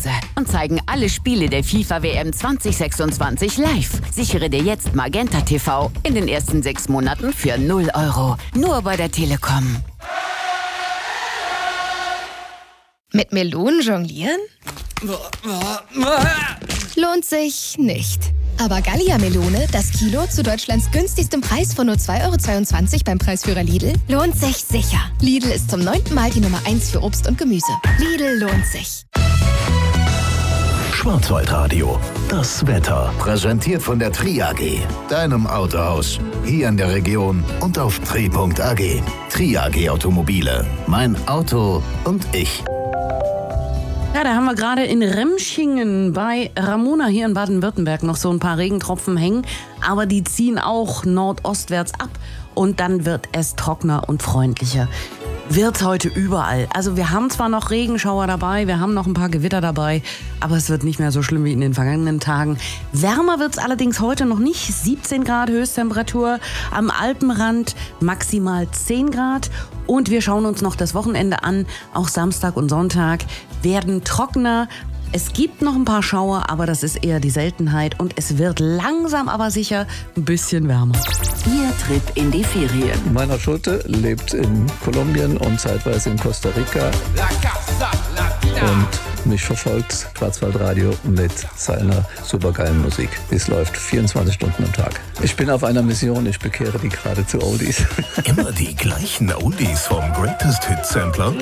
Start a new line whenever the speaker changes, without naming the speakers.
Hause und zeigen alle Spiele der FIFA WM 2026 live. Sichere dir jetzt Magenta TV in den ersten 6 Monaten für 0 €. Nur bei der Telekom.
Mit Melonen jonglieren? Lohnt sich nicht. Aber Gallia-Melone, das Kilo zu Deutschlands günstigstem Preis von nur 2,22 € beim Preisführer Lidl, lohnt sich sicher. Lidl ist zum 9. Mal die Nummer 1 für Obst und Gemüse. Lidl lohnt sich.
Schwarzwaldradio, das Wetter. Präsentiert von der Tri AG, deinem Autohaus. Hier in der Region und auf tri.ag. Tri AG Automobile. Mein Auto und ich.
Ja, da haben wir gerade in Remschingen bei Ramona hier in Baden-Württemberg noch so ein paar Regentropfen hängen. Aber die ziehen auch nordostwärts ab und dann wird es trockener und freundlicher. Wird's heute überall. Also wir haben zwar noch Regenschauer dabei, wir haben noch ein paar Gewitter dabei, aber es wird nicht mehr so schlimm wie in den vergangenen Tagen. Wärmer wird's allerdings heute noch nicht. 17 Grad Höchsttemperatur, am Alpenrand maximal 10 Grad. Und wir schauen uns noch das Wochenende an. Auch Samstag und Sonntag werden trockener. Es gibt noch ein paar Schauer, aber das ist eher die Seltenheit. Und es wird langsam aber sicher ein bisschen wärmer.
Ihr Trip in die Ferien.
Meiner Schulte lebt in Kolumbien und zeitweise in Costa Rica. Und mich verfolgt Schwarzwaldradio mit seiner supergeilen Musik. Es läuft 24 Stunden am Tag. Ich bin auf einer Mission, ich bekehre die geradezu Oldies.
Immer die gleichen Oldies vom Greatest Hits Sampler.